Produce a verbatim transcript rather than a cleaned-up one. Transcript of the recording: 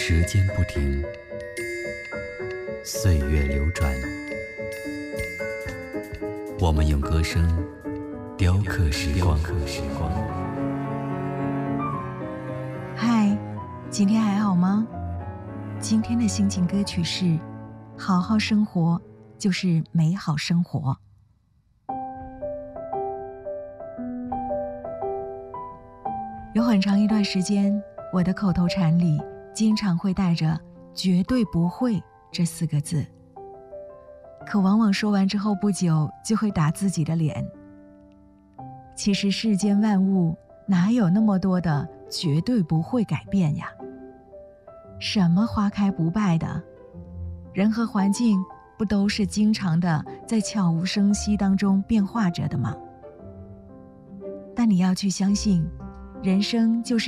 时间不停，岁月流转，我们用歌声雕刻时光。 嗨，今天还好吗？今天的心情歌曲是好好生活就是美好生活。有很长一段时间，我的口头禅里经常会带着绝对不会这四个字，可往往说完之后不久就会打自己的脸。其实世间万物哪有那么多的绝对不会改变呀？什么花开不败的，人和环境不都是经常的在悄无声息当中变化着的吗？但你要去相信，人生就是